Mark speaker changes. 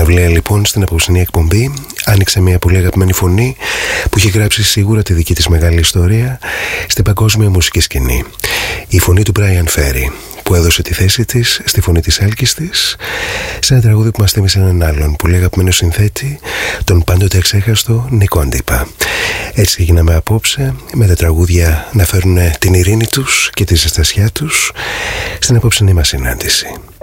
Speaker 1: Ναυλαία λοιπόν στην απόψινή εκπομπή άνοιξε μια πολύ αγαπημένη φωνή που έχει γράψει σίγουρα τη δική της μεγάλη ιστορία στην παγκόσμια μουσική σκηνή. Η φωνή του Brian Ferry, που έδωσε τη θέση της στη φωνή της Άλκης της σε ένα τραγούδι που μας θύμισε έναν άλλον πολύ αγαπημένο συνθέτη, τον πάντοτε εξέχαστο Νίκο Αντίπα. Έτσι γίναμε απόψε με τα τραγούδια να φέρουν την ειρήνη τους και τη ζεστασιά τους στην απόψινή μας συνάντηση.